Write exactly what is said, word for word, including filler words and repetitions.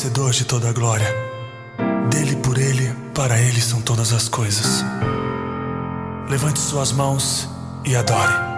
merecedor de toda a glória. Dele, por ele, para ele são todas as coisas. Levante suas mãos e adore.